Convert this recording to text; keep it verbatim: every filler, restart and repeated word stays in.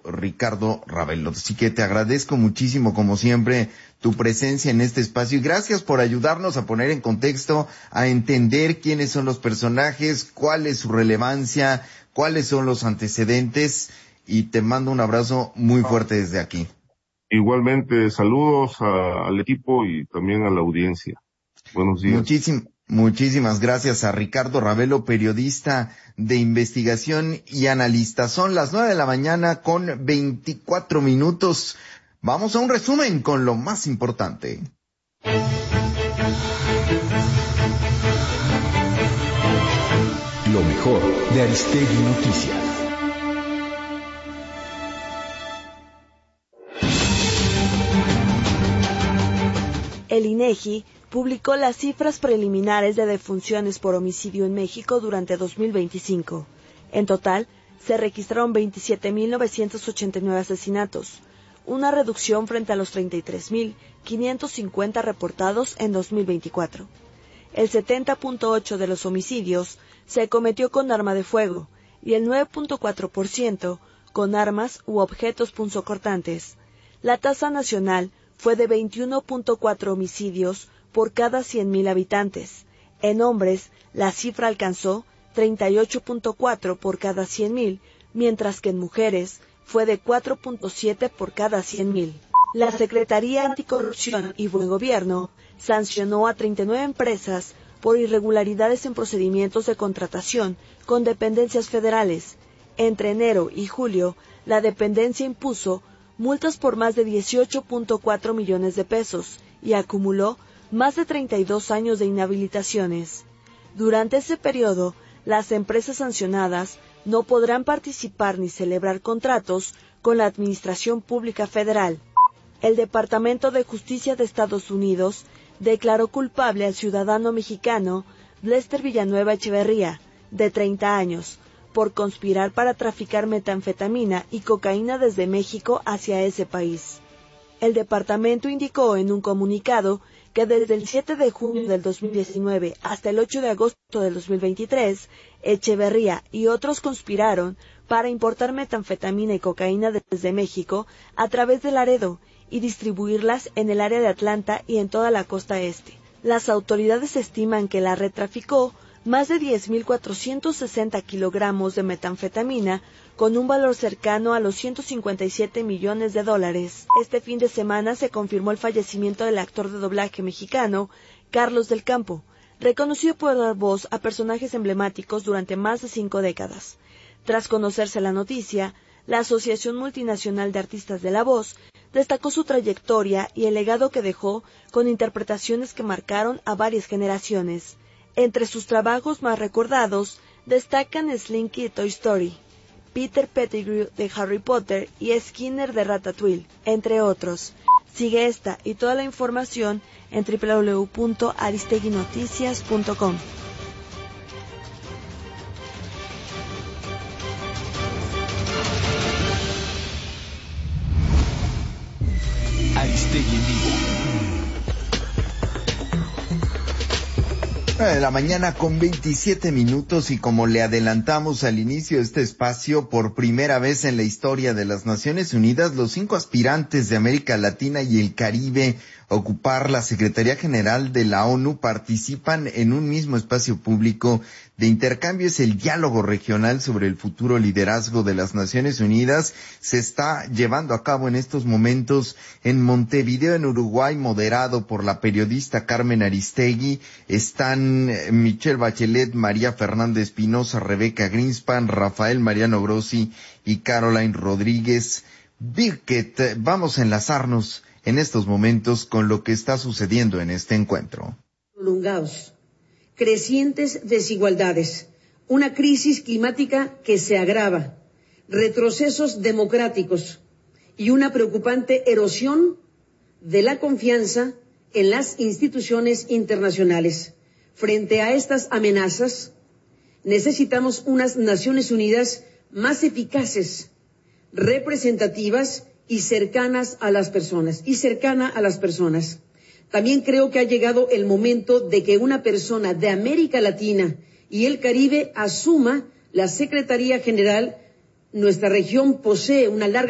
Ricardo Ravelo. Así que te agradezco muchísimo, como siempre, tu presencia en este espacio y gracias por ayudarnos a poner en contexto, a entender quiénes son los personajes, cuál es su relevancia, cuáles son los antecedentes, y te mando un abrazo muy fuerte desde aquí. Igualmente, saludos a, al equipo y también a la audiencia. Buenos días. Muchísim, muchísimas gracias a Ricardo Ravelo, periodista de investigación y analista. Son las nueve de la mañana con veinticuatro minutos. Vamos a un resumen con lo más importante. Lo mejor de Aristegui Noticias. El INEGI publicó las cifras preliminares de defunciones por homicidio en México durante dos mil veinticinco. En total, se registraron veintisiete mil novecientos ochenta y nueve asesinatos, una reducción frente a los treinta y tres mil quinientos cincuenta reportados en dos mil veinticuatro. El setenta punto ocho por ciento de los homicidios se cometió con arma de fuego y el nueve punto cuatro por ciento con armas u objetos punzocortantes. La tasa nacional fue de veintiuno punto cuatro homicidios por cada cien mil habitantes. En hombres, la cifra alcanzó treinta y ocho punto cuatro por cada cien mil, mientras que en mujeres fue de cuatro punto siete por cada cien mil. La Secretaría Anticorrupción y Buen Gobierno sancionó a treinta y nueve empresas por irregularidades en procedimientos de contratación con dependencias federales. Entre enero y julio, la dependencia impuso multas por más de dieciocho punto cuatro millones de pesos y acumuló más de treinta y dos años de inhabilitaciones. Durante ese periodo, las empresas sancionadas no podrán participar ni celebrar contratos con la Administración Pública Federal. El Departamento de Justicia de Estados Unidos declaró culpable al ciudadano mexicano Lester Villanueva Echeverría, de treinta años, por conspirar para traficar metanfetamina y cocaína desde México hacia ese país. El departamento indicó en un comunicado que desde el siete de junio del dos mil diecinueve hasta el ocho de agosto del dos mil veintitrés, Echeverría y otros conspiraron para importar metanfetamina y cocaína desde México a través de Laredo y distribuirlas en el área de Atlanta y en toda la costa este. Las autoridades estiman que la red traficó más de diez mil cuatrocientos sesenta kilogramos de metanfetamina con un valor cercano a los ciento cincuenta y siete millones de dólares. Este fin de semana se confirmó el fallecimiento del actor de doblaje mexicano Carlos del Campo, reconocido por dar voz a personajes emblemáticos durante más de cinco décadas. Tras conocerse la noticia, la Asociación Multinacional de Artistas de la Voz destacó su trayectoria y el legado que dejó con interpretaciones que marcaron a varias generaciones. Entre sus trabajos más recordados destacan Slinky de Toy Story, Peter Pettigrew de Harry Potter y Skinner de Ratatouille, entre otros. Sigue esta y toda la información en doble u doble u doble u punto aristegui noticias punto com. Aristegui en vivo. De la mañana con veintisiete minutos y como le adelantamos al inicio de este espacio, por primera vez en la historia de las Naciones Unidas, los cinco aspirantes de América Latina y el Caribe a ocupar la Secretaría General de la ONU participan en un mismo espacio público de intercambio. Es el diálogo regional sobre el futuro liderazgo de las Naciones Unidas. Se está llevando a cabo en estos momentos en Montevideo, en Uruguay, moderado por la periodista Carmen Aristegui. Están Michelle Bachelet, María Fernanda Espinosa, Rebeca Greenspan, Rafael Mariano Grossi y Caroline Rodríguez Birket. Vamos a enlazarnos en estos momentos con lo que está sucediendo en este encuentro. Prolongados, crecientes desigualdades, una crisis climática que se agrava, retrocesos democráticos y una preocupante erosión de la confianza en las instituciones internacionales. Frente a estas amenazas, necesitamos unas Naciones Unidas más eficaces, representativas y cercanas a las personas, y cercana a las personas. También creo que ha llegado el momento de que una persona de América Latina y el Caribe asuma la Secretaría General. Nuestra región posee una larga